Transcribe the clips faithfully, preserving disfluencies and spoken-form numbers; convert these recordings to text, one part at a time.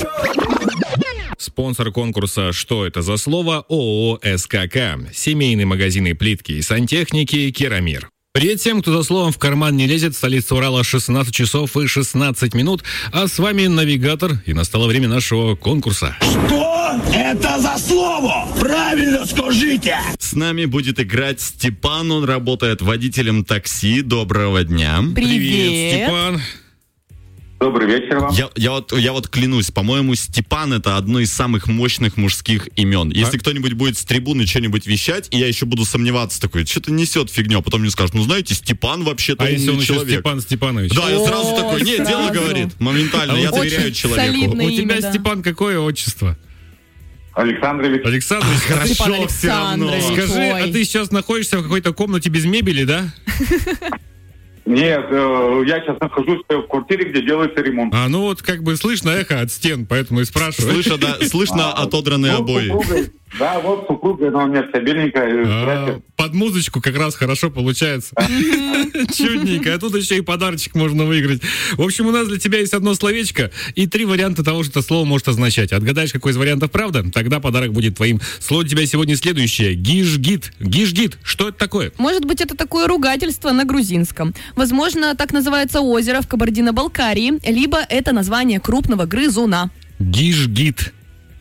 Спонсор конкурса «Что это за слово?» ООО «СКК». Семейные магазины плитки и сантехники «Керамир». Привет всем, кто за словом в карман не лезет. Столица Урала, шестнадцать часов и шестнадцать минут. А с вами навигатор. И настало время нашего конкурса. Что это за слово? Правильно скажите! С нами будет играть Степан. Он работает водителем такси. Доброго дня. Привет, Привет Степан. Добрый вечер вам. Я, я, вот, я вот клянусь, по-моему, Степан — это одно из самых мощных мужских имен. Если а? кто-нибудь будет с трибуны что-нибудь вещать, и я еще буду сомневаться такой, что-то несет фигню, а потом мне скажут, ну знаете, Степан вообще-то а умный если он человек. Еще Степан Степанович? Да, я сразу такой, нет, дело говорит, моментально, я доверяю человеку. У тебя, да. Степан, какое отчество? Александрович. Александрович, хорошо, Степан все равно. Скажи, Ой. а ты сейчас находишься в какой-то комнате без мебели, да? Нет, э, я сейчас нахожусь в квартире, где делается ремонт. А, ну вот как бы слышно эхо от стен, поэтому и спрашиваю. Слышно, да, слышно а, отодранные вот обои. Супруга, да, вот супруга, она у меня вся беленькая. А, под музычку как раз хорошо получается. Чудненько. А тут еще и подарочек можно выиграть. В общем, у нас для тебя есть одно словечко и три варианта того, что это слово может означать. Отгадаешь, какой из вариантов правда, тогда подарок будет твоим. Слово для тебя сегодня следующее. Гижгит. Гижгит. Что это такое? Может быть, это такое ругательство на грузинском. Возможно, так называется озеро в Кабардино-Балкарии, либо это название крупного грызуна. Гижгит.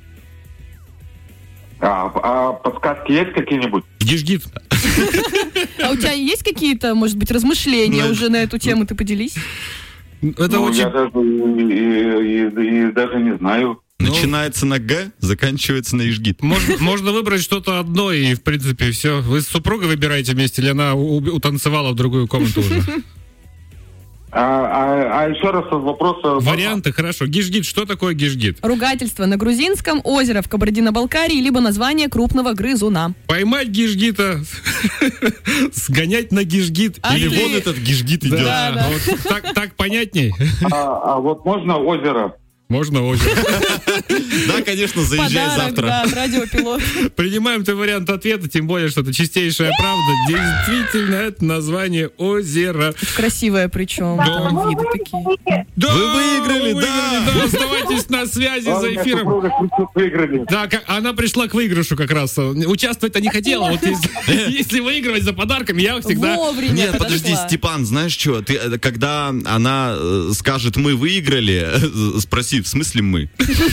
А, а подсказки есть какие-нибудь? Гижгит. А у тебя есть какие-то, может быть, размышления Ну, уже на эту тему? Ты поделись. Это ну, очень... я даже, и, и, и даже не знаю. Начинается на Г, заканчивается на Ижгит. Можно, можно выбрать что-то одно, и, в принципе, все. Вы с супругой выбираете вместе, или она у- утанцевала в другую комнату уже? А, а, а еще раз вопрос. Варианты, хорошо. Гижгит. Что такое гижгит? Ругательство на грузинском, озеро в Кабардино-Балкарии, либо название крупного грызуна. Поймать гижгита, сгонять на гижгит. А Или ты- вон этот Гижгит идет. Да, да. вот так, так понятней. А, а вот можно озеро? Можно озеро. Да, конечно, заезжай Подарок, завтра. да, от радиопилот. Принимаем твой вариант ответа, тем более, что это чистейшая правда. Действительно, это название озера. Красивое причем. Там виды такие. Да, Вы выиграли, да. да. Оставайтесь на связи А, у за меня эфиром. супруга чуть-чуть выиграли. Да, как- она пришла к выигрышу как раз. Участвовать-то не хотела. Вот если, если выигрывать за подарками, я всегда... Вовремя Нет, подошла. подожди, Степан, знаешь что? Ты, э, когда она э, скажет, мы выиграли, э, спроси, в смысле мы?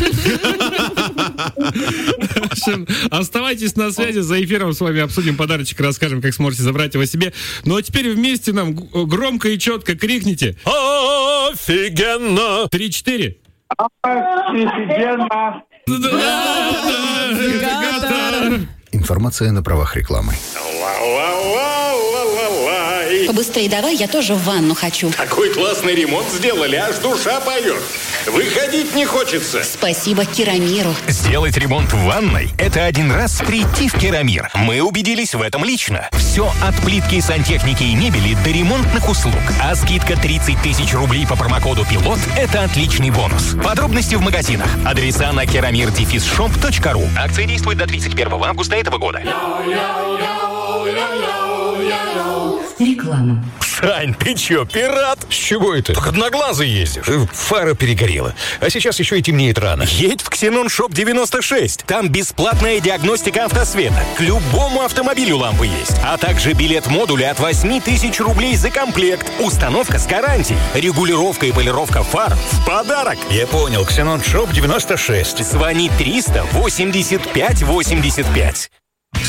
В общем, оставайтесь на связи, за эфиром с вами обсудим подарочек, расскажем, как сможете забрать его себе. Ну а теперь вместе нам г- громко и четко крикните. Офигенно! Три-четыре. Офигенно! Навигатор. Информация на правах рекламы. Ла-ла-ла-ла-ла-лай. Побыстрее давай, я тоже в ванну хочу. Такой классный ремонт сделали, аж душа поет. Выходить не хочется. Спасибо Керамиру. Сделать ремонт в ванной – это один раз прийти в Керамир. Мы убедились в этом лично. Все от плитки, сантехники и мебели до ремонтных услуг. А скидка тридцать тысяч рублей по промокоду «Пилот» – это отличный бонус. Подробности в магазинах. Адреса на керамир дефис шоп точка ру. Акция действует до тридцать первого августа этого года. Реклама. Сань, ты чё, пират? С чего это? Так одноглазый ездишь. Фара перегорела. А сейчас еще и темнеет рано. Едь в Ксенон Шоп девяносто шесть. Там бесплатная диагностика автосвета. К любому автомобилю лампы есть. А также билет модуля от восемь тысяч рублей за комплект. Установка с гарантией. Регулировка и полировка фар в подарок. Я понял, Ксенон Шоп девяносто шесть. Звони триста восемьдесят пять восемьдесят пять.